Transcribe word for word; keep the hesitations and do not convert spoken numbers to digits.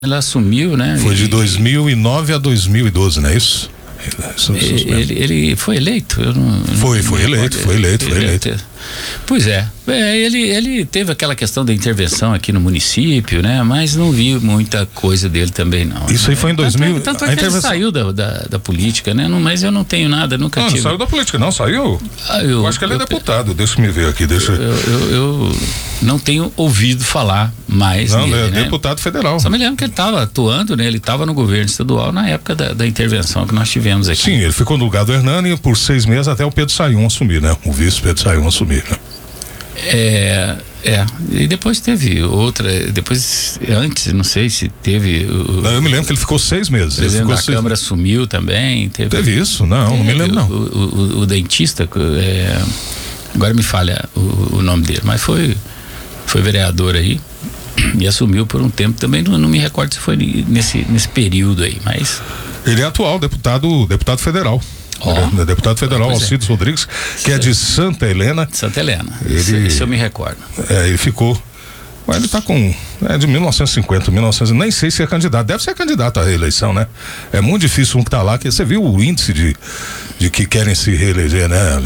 Ela assumiu, né? Foi de dois mil e nove a dois mil e doze, não é isso? isso ele, ele, ele foi eleito? Eu não, foi, não foi, eleito, foi eleito, foi eleito, foi eleito. Pois é, é ele, ele teve aquela questão da intervenção aqui no município, né? Mas não vi muita coisa dele também, não. Isso aí foi em dois mil. Tanto, tanto é que intervenção... ele saiu da, da, da política, né? Não, mas eu não tenho nada, nunca não, tive. Não saiu da política, não, saiu? Ah, eu, eu acho que ele eu, é deputado, deixa eu me ver aqui, deixa eu. Eu, eu não tenho ouvido falar mais Não, nele, é né? deputado federal. Só me lembro que ele estava atuando, né? Ele estava no governo estadual na época da, da intervenção que nós tivemos aqui. Sim, ele ficou no lugar do Hernani por seis meses até o Pedro Sayun assumir, né? O vice Pedro Sayun assumir, né? É, é, e depois teve outra, depois, antes, não sei se teve... O, não, eu me lembro que ele ficou seis meses. O presidente da seis... Câmara sumiu também. Teve, teve isso? Não, teve, não me lembro não. O, o, o dentista, é, agora me falha o, o nome dele, mas foi, foi vereador aí e assumiu por um tempo também, não, não me recordo se foi nesse, nesse período aí, mas... Ele é atual deputado, deputado federal. Oh, deputado federal Alcides é. Rodrigues, que é de Santa Helena. Santa Helena, ele, isso, isso eu me recordo. É, ele ficou. Mas ele está com. É de mil novecentos e cinquenta, mil e novecentos, nem sei se é candidato. Deve ser candidato à reeleição, né? É muito difícil um que está lá, que você viu o índice de, de que querem se reeleger, né?